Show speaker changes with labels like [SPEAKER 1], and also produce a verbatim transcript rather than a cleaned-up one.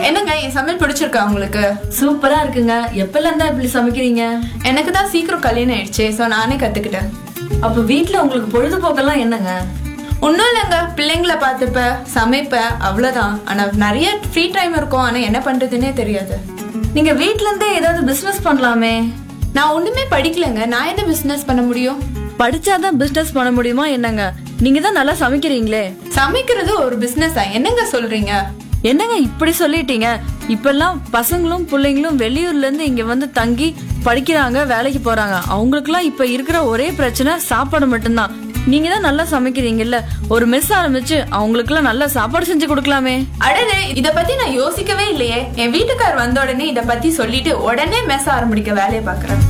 [SPEAKER 1] என்னங்க என் சமையல் பிடிச்சிருக்கா உங்களுக்கு?
[SPEAKER 2] சூப்பரா இருக்குங்க. எப்பல இருந்தா இப்படி சமைக்கிறீங்க?
[SPEAKER 1] எனக்கு தான் சீக்கிரம் கல்யாணம் ஆயிடுச்சு, சோ நானே கத்துக்கிட்டேன்.
[SPEAKER 2] அப்ப வீட்டுல உங்களுக்கு பொழுதுபோக்கெல்லாம் என்னங்க?
[SPEAKER 1] ஒன்னும் இல்லைங்க, பிள்ளைங்களை பார்த்துப்ப சமைப்ப அவ்வளவுதான். ஆனா நிறைய ஃப்ரீ டைம் இருக்கும், ஆனா என்ன பண்றதுன்னே தெரியாது.
[SPEAKER 2] நீங்க வீட்ல இருந்தே ஏதாவது பிசினஸ் பண்ணலாமே.
[SPEAKER 1] நான் ஒண்ணுமே படிக்கலங்க, நான் என்ன பிசினஸ் பண்ண முடியும்?
[SPEAKER 2] படிச்சாதான் பிசினஸ் பண்ண முடியுமா என்னங்க? நீங்க தான் நல்லா சமைக்கிறீங்களே.
[SPEAKER 1] சமைக்கிறது ஒரு பிசினஸா? என்னங்க சொல்றீங்க?
[SPEAKER 2] என்னங்க இப்படி சொல்லிட்டீங்க? இப்பெல்லாம் பசங்களும் பிள்ளைங்களும் வெளியூர்ல இருந்து இங்க வந்து தங்கி படிக்கிறாங்க, வேலைக்கு போறாங்க. அவங்களுக்கு எல்லாம் இப்ப இருக்கிற ஒரே பிரச்சனை சாப்பாடு மட்டும்தான். நீங்க தான் நல்லா சமைக்கிறீங்கல்ல, ஒரு மெஸ் ஆரம்பிச்சு அவங்களுக்கு எல்லாம் நல்லா சாப்பாடு செஞ்சு கொடுக்கலாமே.
[SPEAKER 1] அடடே, இத பத்தி நான் யோசிக்கவே இல்லையே. என் வீட்டுக்கார் வந்த உடனே இத பத்தி சொல்லிட்டு உடனே மெஸ் ஆரம்பிக்க வேலையை பாக்குறேன்.